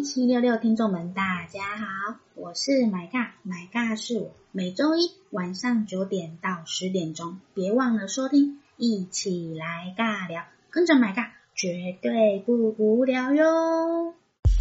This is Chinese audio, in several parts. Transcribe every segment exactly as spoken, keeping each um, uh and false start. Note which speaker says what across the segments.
Speaker 1: 七六六听众们大家好，我是麦嘎，麦嘎是我，每周一晚上九点到十点钟，别忘了收听，一起来尬聊，跟着麦嘎绝对不无聊哟。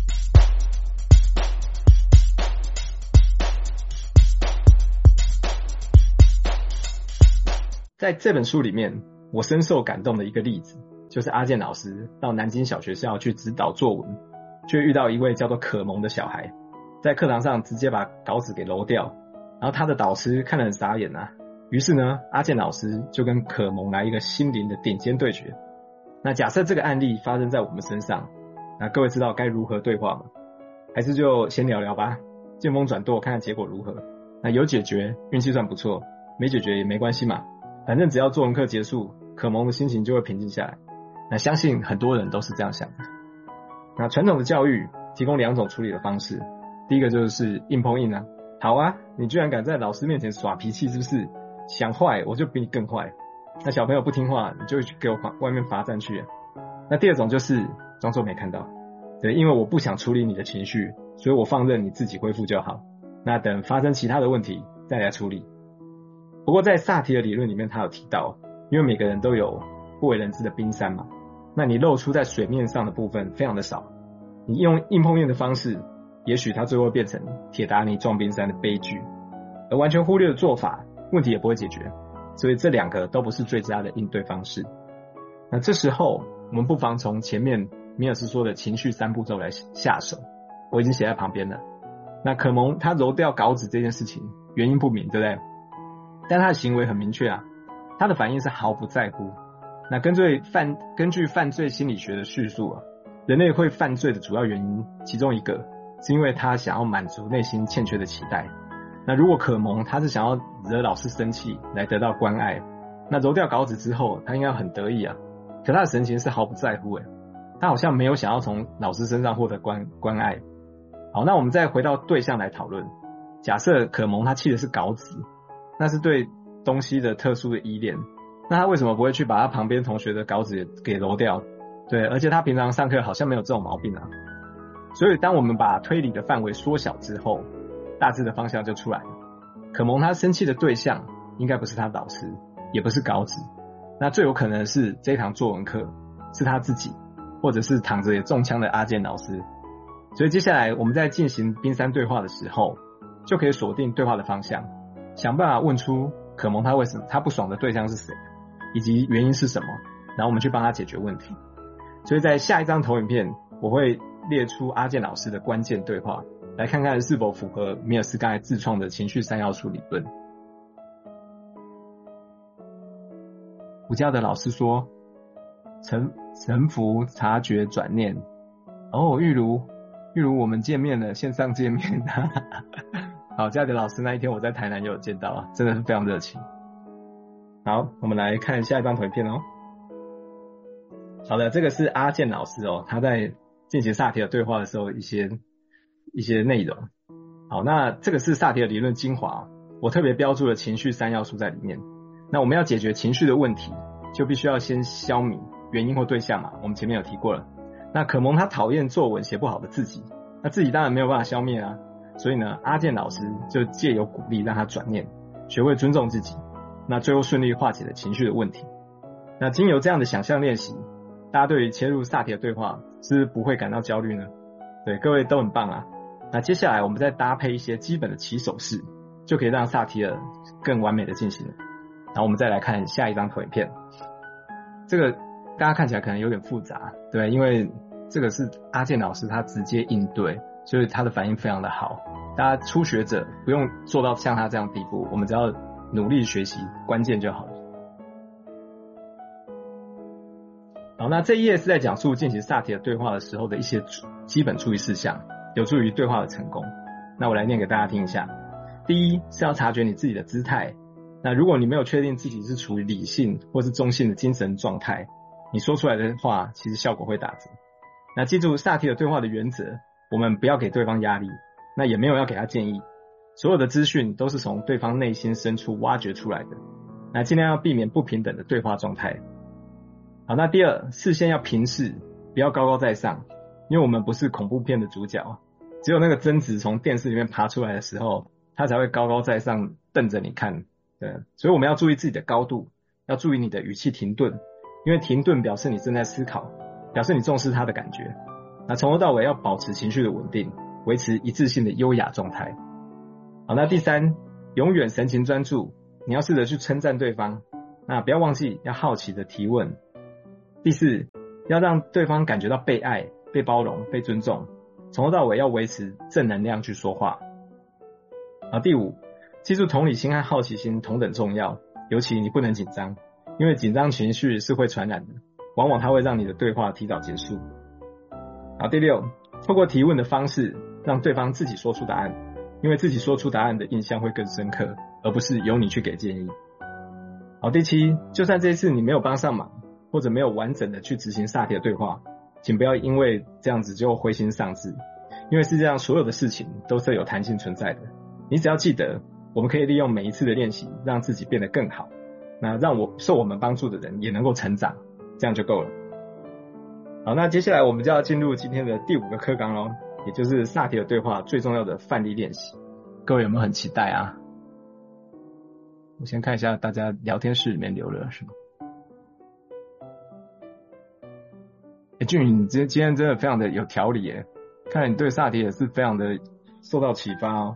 Speaker 2: 在这本书里面，我深受感动的一个例子，就是阿健老师到南京小学校去指导作文，却遇到一位叫做可萌的小孩，在课堂上直接把稿纸给揉掉，然后他的导师看了很傻眼啊。于是呢，阿健老师就跟可萌来一个心灵的顶尖对决。那假设这个案例发生在我们身上，那各位知道该如何对话吗？还是就先聊聊吧，见风转舵，看看结果如何。那有解决，运气算不错；没解决也没关系嘛，反正只要作文课结束，可萌的心情就会平静下来。那相信很多人都是这样想的。那传统的教育提供两种处理的方式，第一个就是硬碰硬啊，好啊，你居然敢在老师面前耍脾气是不是？想坏我就比你更坏。那小朋友不听话，你就给我外面罚站去啊。那第二种就是装作没看到，对，因为我不想处理你的情绪，所以我放任你自己恢复就好，那等发生其他的问题再来处理。不过在萨提尔理论里面，他有提到，因为每个人都有不为人知的冰山嘛，那你露出在水面上的部分非常的少，你用硬碰硬的方式，也许它最后会变成铁达尼撞冰山的悲剧，而完全忽略的做法，问题也不会解决，所以这两个都不是最佳的应对方式。那这时候我们不妨从前面米尔斯说的情绪三步骤来下手，我已经写在旁边了。那可萌他揉掉稿纸这件事情原因不明，对不对？但他的行为很明确啊，他的反应是毫不在乎。那根据犯根据犯罪心理学的叙述啊，人类会犯罪的主要原因其中一个是因为他想要满足内心欠缺的期待。那如果可萌他是想要惹老师生气来得到关爱，那揉掉稿纸之后他应该很得意啊，可他的神情是毫不在乎诶，他好像没有想要从老师身上获得关关爱。好，那我们再回到对象来讨论，假设可萌他气的是稿纸，那是对东西的特殊的依恋，那他为什么不会去把他旁边同学的稿纸给揉掉？对，而且他平常上课好像没有这种毛病啊。所以当我们把推理的范围缩小之后，大致的方向就出来了。可萌他生气的对象应该不是他导师，也不是稿纸，那最有可能是这堂作文课是他自己，或者是躺着也中枪的阿健老师。所以接下来我们在进行冰山对话的时候，就可以锁定对话的方向，想办法问出可萌他为什么他不爽的对象是谁，以及原因是什么，然后我们去帮他解决问题。所以在下一张投影片，我会列出阿健老师的关键对话，来看看是否符合米尔斯刚才自创的情绪三要素理论。午觉的老师说，臣臣服察觉转念，哦，玉如玉如我们见面了，线上见面好，嘉德老师那一天我在台南也有见到，真的是非常热情。好，我们来看下一张图片哦。好的，这个是阿健老师哦，他在进行萨提尔对话的时候一些一些内容。好，那这个是萨提尔理论精华哦，我特别标注了情绪三要素在里面。那我们要解决情绪的问题，就必须要先消弭原因或对象嘛，我们前面有提过了。那可萌他讨厌作文写不好的自己，那自己当然没有办法消灭啊，所以呢，阿健老师就借由鼓励让他转念，学会尊重自己，那最后顺利化解了情绪的问题。那经由这样的想象练习，大家对于切入萨提尔对话是不是不会感到焦虑呢？对，各位都很棒啊。那接下来我们再搭配一些基本的起手式，就可以让萨提尔更完美的进行了。然后我们再来看下一张投影片，这个大家看起来可能有点复杂，对，因为这个是阿健老师他直接应对，所以他的反应非常的好。大家初学者不用做到像他这样地步，我们只要努力学习关键就好了。好，那这一页是在讲述进行萨提尔对话的时候的一些基本注意事项，有助于对话的成功。那我来念给大家听一下。第一是要察觉你自己的姿态，那如果你没有确定自己是处于理性或是中性的精神状态，你说出来的话其实效果会打折。那记住萨提尔对话的原则，我们不要给对方压力，那也没有要给他建议，所有的资讯都是从对方内心深处挖掘出来的，那尽量要避免不平等的对话状态。好，那第二，事先要平视，不要高高在上， 因为我们不是恐怖片的主角，只有那个贞子从电视里面爬出来的时候，他才会高高在上瞪着你看。对，所以我们要注意自己的高度，要注意你的语气停顿，因为停顿表示你正在思考，表示你重视他的感觉。那从头到尾要保持情绪的稳定，维持一致性的优雅状态。好，那第三，永远神情专注，你要试着去称赞对方，那不要忘记要好奇的提问。第四，要让对方感觉到被爱、被包容、被尊重，从头到尾要维持正能量去说话。好，第五，记住同理心和好奇心同等重要，尤其你不能紧张，因为紧张情绪是会传染的，往往它会让你的对话提早结束。好，第六，透过提问的方式让对方自己说出答案，因为自己说出答案的印象会更深刻，而不是由你去给建议。好，第七，就算这一次你没有帮上忙，或者没有完整的去执行萨提的对话，请不要因为这样子就灰心丧志，因为世界上所有的事情都是有弹性存在的，你只要记得我们可以利用每一次的练习让自己变得更好，那让我受我们帮助的人也能够成长，这样就够了。好，那接下来我们就要进入今天的第五个课纲咯，也就是萨提尔对话最重要的范例练习。各位有没有很期待啊？我先看一下大家聊天室里面留了什么。欸，俊宇，你今天真的非常的有条理耶，看来你对萨提尔是非常的受到启发哦。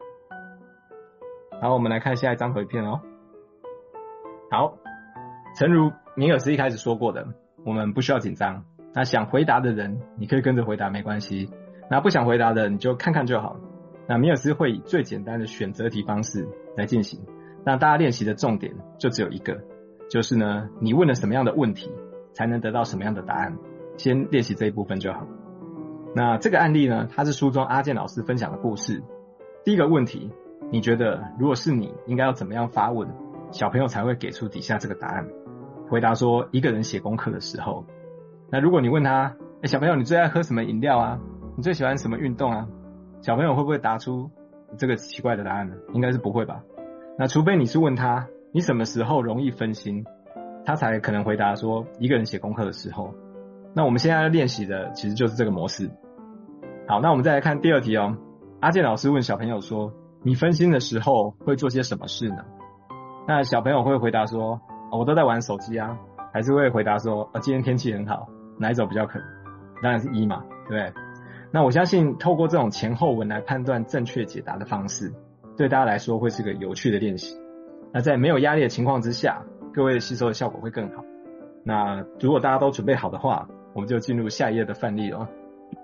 Speaker 2: 好，我们来看下一张回片哦。好，诚如米尔斯一开始说过的，我们不需要紧张。那想回答的人，你可以跟着回答没关系。那不想回答的，你就看看就好。那米尔斯会以最简单的选择题方式来进行。那大家练习的重点就只有一个，就是呢，你问了什么样的问题，才能得到什么样的答案。先练习这一部分就好。那这个案例呢，它是书中阿健老师分享的故事。第一个问题，你觉得如果是你，应该要怎么样发问，小朋友才会给出底下这个答案？回答说，一个人写功课的时候。那如果你问他，欸，小朋友你最爱喝什么饮料啊？你最喜欢什么运动啊？小朋友会不会答出这个奇怪的答案呢？应该是不会吧。那除非你是问他，你什么时候容易分心，他才可能回答说，一个人写功课的时候。那我们现在要练习的其实就是这个模式。好，那我们再来看第二题哦。阿健老师问小朋友说，你分心的时候会做些什么事呢？那小朋友会回答说，哦，我都在玩手机啊，还是会回答说，哦，今天天气很好，哪一种比较可能？当然是一嘛，对不对？那我相信透过这种前后文来判断正确解答的方式，对大家来说会是个有趣的练习。那在没有压力的情况之下，各位吸收的效果会更好。那如果大家都准备好的话，我们就进入下一页的范例哦。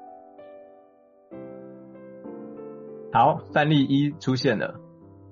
Speaker 2: 好，范例一出现了。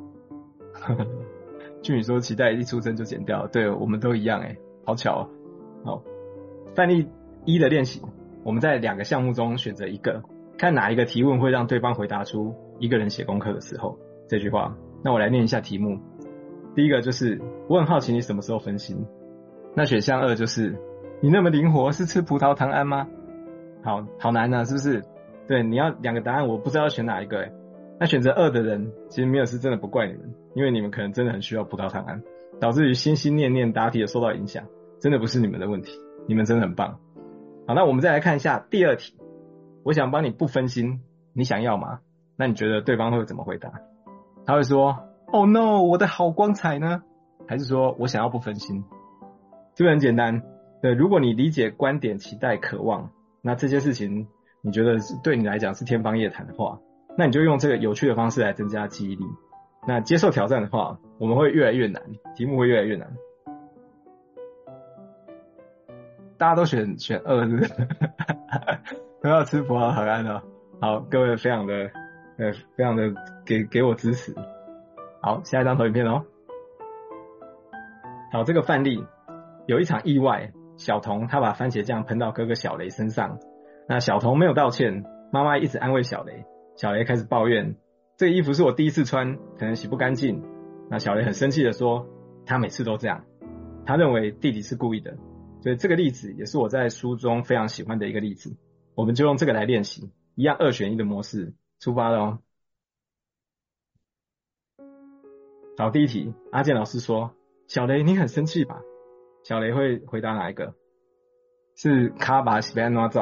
Speaker 2: 俊宇说期待一出生就剪掉，对，我们都一样诶，好巧哦。好，范例一的练习，我们在两个项目中选择一个，看哪一个提问会让对方回答出一个人写功课的时候这句话。那我来念一下题目。第一个就是我很好奇你什么时候分心。那选项二就是你那么灵活是吃葡萄糖胺吗？好好难啊，是不是？对，你要两个答案，我不知道要选哪一个诶。那选择二的人，其实米尔斯真的不怪你们，因为你们可能真的很需要葡萄糖胺，导致于心心念念答题的受到影响，真的不是你们的问题，你们真的很棒。好，那我们再来看一下第二题，我想帮你不分心，你想要吗？那你觉得对方会怎么回答？他会说 Oh no， 我的好光彩呢？还是说我想要不分心？这个很简单，对，如果你理解观点、期待、渴望，那这些事情你觉得对你来讲是天方夜谭的话，那你就用这个有趣的方式来增加记忆力。那接受挑战的话，我们会越来越难，题目会越来越难。大家都选选二是不是？都要吃葡萄糖胺了。好，各位非常的呃非常的给给我支持。好，下一张投影片哦。好，这个范例有一场意外，小童他把番茄酱喷到哥哥小雷身上，那小童没有道歉，妈妈一直安慰小雷，小雷开始抱怨，这个衣服是我第一次穿，可能洗不干净。那小雷很生气的说，他每次都这样，他认为弟弟是故意的。所以这个例子也是我在书中非常喜欢的一个例子，我们就用这个来练习，一样二选一的模式出发了哦。好，第一题，阿健老师说，小雷你很生气吧？小雷会回答哪一个？是卡把西班牙照，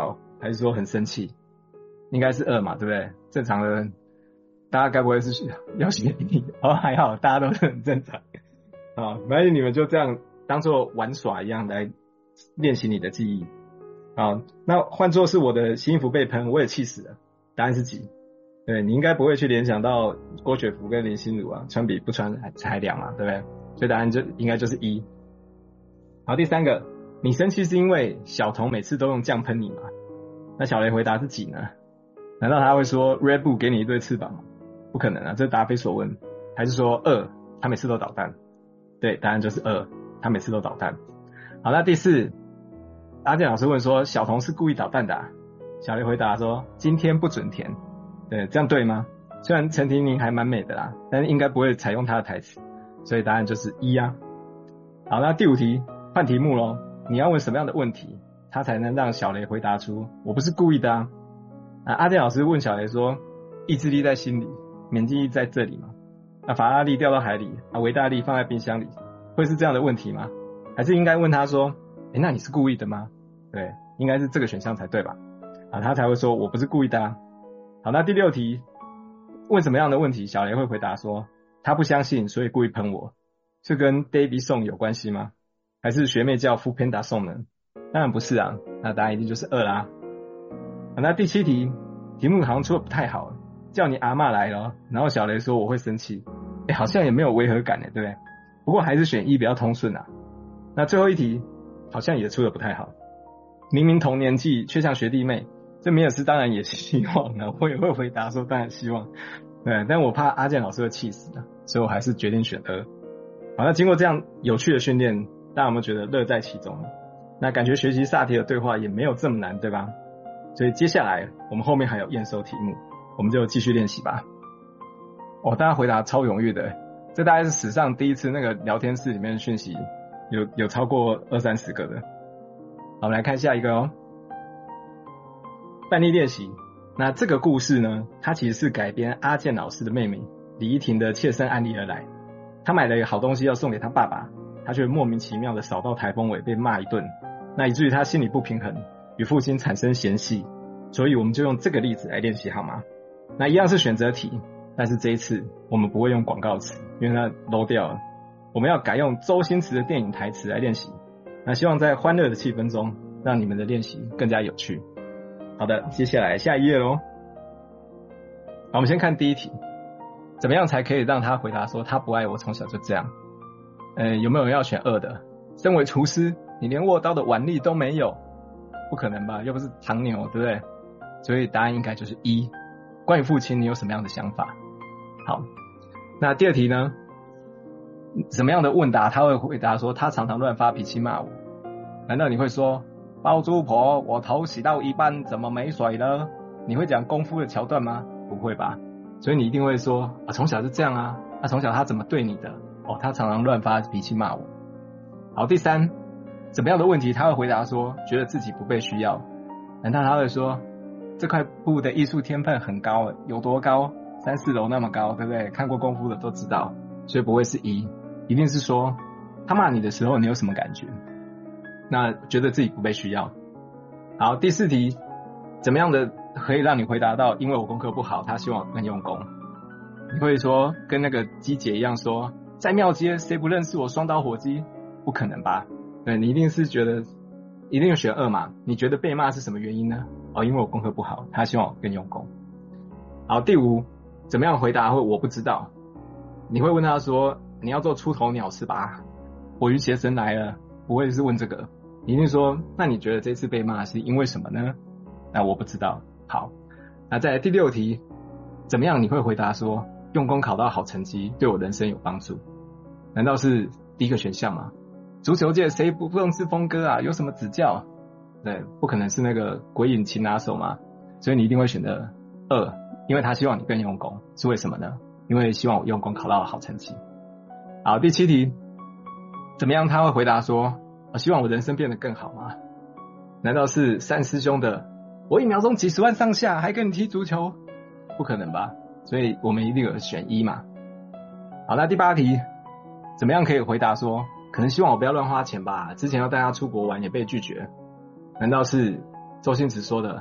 Speaker 2: 还是说很生气？应该是二嘛，对不对？正常的人，大家该不会是要学你？哦，还好，大家都是很正常。啊，反正你们就这样当做玩耍一样来练习你的记忆。啊，那换作是我的新衣服被喷，我也气死了。答案是几？对，你应该不会去联想到郭雪芙跟林心如啊，穿比不穿还还凉嘛，对不对？所以答案就应该就是一。好，第三个，你生气是因为小童每次都用酱喷你吗？那小雷回答是几呢？难道他会说 Red Bull 给你一对翅膀吗？不可能啊，这答非所问。还是说二，他每次都捣蛋？对，答案就是二，他每次都捣蛋。好，那第四，阿健老师问说小童是故意捣蛋的啊？小雷回答说今天不准填。对，这样对吗？虽然陈婷妮还蛮美的啦，但是应该不会采用她的台词，所以答案就是一啊。好，那第五题换题目咯，你要问什么样的问题他才能让小雷回答出我不是故意的啊？啊，阿健老师问小雷说意志力在心里，免疫力在这里吗？那法拉利掉到海里，啊，维大利放在冰箱里，会是这样的问题吗？还是应该问他说诶，那你是故意的吗？对，应该是这个选项才对吧？啊，他才会说我不是故意的啊。好，那第六题问什么样的问题小雷会回答说他不相信所以故意喷我，是跟 David Song 有关系吗？还是学妹叫 Foodpanda Song 呢？当然不是啊，那答案一定就是二啦。好，那第七题题目好像出的不太好，叫你阿嬷来了，然后小雷说我会生气，诶，好像也没有违和感耶，对不对？不过还是选一比较通顺啊。那最后一题好像也出的不太好，明明同年纪却像学弟妹，这米尔斯当然也希望啊，我也会回答说当然希望，对，但我怕阿健老师会气死啊，所以我还是决定选二。好，那经过这样有趣的训练，大家有没有觉得乐在其中？那感觉学习萨提尔对话也没有这么难，对吧？所以接下来我们后面还有验收题目，我们就继续练习吧。哦，大家回答超踊跃的，这大概是史上第一次那个聊天室里面的讯息有有超过二三十个的。好，我们来看下一个哦。范例练习，那这个故事呢，它其实是改编阿健老师的妹妹李依婷的切身案例而来。她买了一个好东西要送给她爸爸，她却莫名其妙的扫到台风尾被骂一顿，那以至于她心里不平衡，与父亲产生嫌隙。所以我们就用这个例子来练习好吗？那一样是选择题，但是这一次我们不会用广告词，因为它 low 掉了，我们要改用周星驰的电影台词来练习。那希望在欢乐的气氛中让你们的练习更加有趣。好的，接下来下一页咯。好，我们先看第一题，怎么样才可以让他回答说他不爱我，从小就这样？呃，有没有人要选二的？身为厨师，你连握刀的腕力都没有，不可能吧？又不是唐牛，对不对？所以答案应该就是一。关于父亲，你有什么样的想法？好，那第二题呢？什么样的问答他会回答说他常常乱发脾气骂我？难道你会说包租婆，我头洗到一半怎么没水了？你会讲功夫的桥段吗？不会吧？所以你一定会说啊，从小就这样啊，那、啊、从小他怎么对你的？哦，他常常乱发脾气骂我。好，第三，怎么样的问题他会回答说觉得自己不被需要？难道他会说这块布的艺术天分很高，有多高？三四楼那么高，对不对？看过功夫的都知道，所以不会是一，一定是说他骂你的时候你有什么感觉？那觉得自己不被需要。好，第四题，怎么样的可以让你回答到因为我功课不好，他希望我更用功？你会说跟那个鸡姐一样说在庙街谁不认识我双刀火鸡？不可能吧？对，你一定是觉得一定选二嘛？你觉得被骂是什么原因呢？哦，因为我功课不好，他希望我更用功。好，第五，怎么样回答会我不知道？你会问他说你要做出头鸟是吧？火云邪神来了，不会是问这个，你一定说那你觉得这次被骂是因为什么呢？那我不知道。好，那再来第六题，怎么样你会回答说用功考到好成绩对我人生有帮助？难道是第一个选项吗？足球界谁不认识峰哥啊？有什么指教？对，不可能是那个鬼影擒拿手嘛，所以你一定会选择二，因为他希望你更用功。是为什么呢？因为希望我用功考到好成绩。好，第七题，怎么样他会回答说我希望我人生变得更好吗？难道是三师兄的我一秒钟几十万上下还跟你踢足球？不可能吧？所以我们一定有选一嘛。好，那第八题，怎么样可以回答说可能希望我不要乱花钱吧，之前要带他出国玩也被拒绝？难道是周星驰说的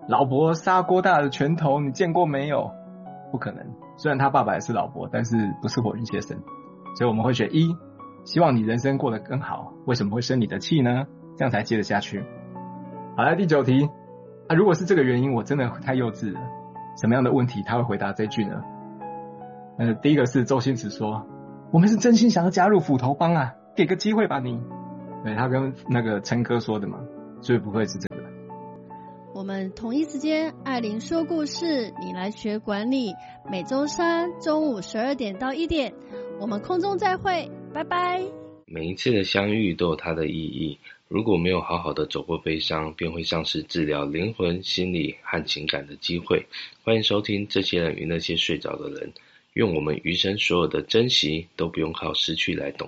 Speaker 2: 老伯砂锅大的拳头你见过没有？不可能，虽然他爸爸也是老伯，但是不是火云邪神。所以我们会选一，希望你人生过得更好，为什么会生你的气呢？这样才接得下去。好来第九题啊，如果是这个原因，我真的太幼稚了。什么样的问题他会回答这句呢？呃，第一个是周星驰说，我们是真心想要加入斧头帮啊，给个机会吧你。对，他跟那个陈哥说的嘛，所以不会是这个。
Speaker 3: 我们同一时间，艾琳说故事，你来学管理，每周三中午十二点到一点，我们空中再会，拜拜。
Speaker 4: 每一次的相遇都有它的意义，如果没有好好的走过悲伤，便会丧失治疗灵魂、心理和情感的机会。欢迎收听这些人与那些睡着的人，愿我们余生所有的珍惜都不用靠失去来懂。